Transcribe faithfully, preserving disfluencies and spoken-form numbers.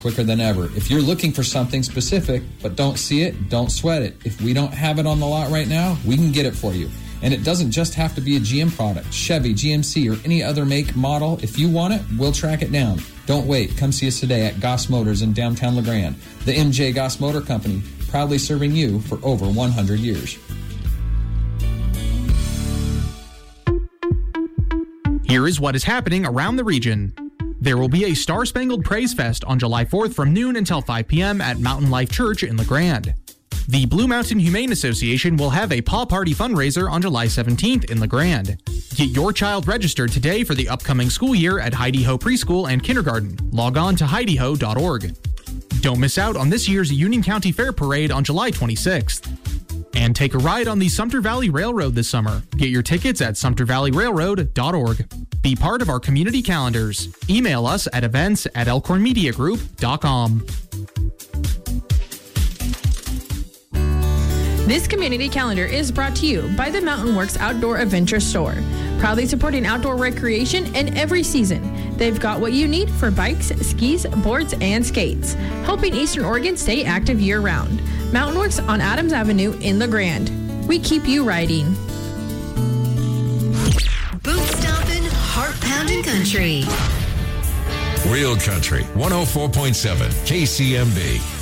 quicker than ever. If you're looking for something specific but don't see it, don't sweat it. If we don't have it on the lot right now, we can get it for you. And it doesn't just have to be a G M product. Chevy, G M C, or any other make, model. If you want it, we'll track it down. Don't wait. Come see us today at Goss Motors in downtown LeGrand. The M J Goss Motor Company, proudly serving you for over one hundred years. Here is what is happening around the region. There will be a Star-Spangled Praise Fest on July fourth from noon until five p.m. at Mountain Life Church in LeGrand. The Blue Mountain Humane Association will have a Paw Party fundraiser on July seventeenth in LeGrand. Get your child registered today for the upcoming school year at Heidi Ho Preschool and Kindergarten. Log on to heidi ho dot org. Don't miss out on this year's Union County Fair Parade on July twenty-sixth. And take a ride on the Sumter Valley Railroad this summer. Get your tickets at sumter valley railroad dot org. Be part of our community calendars. Email us at events at elkhorn media group dot com. This community calendar is brought to you by the Mountain Works Outdoor Adventure Store, proudly supporting outdoor recreation in every season. They've got what you need for bikes, skis, boards, and skates, helping Eastern Oregon stay active year-round. Mountain Works on Adams Avenue in LeGrand. We keep you riding. Boot stomping, heart pounding country. Real Country, one oh four point seven K C M B.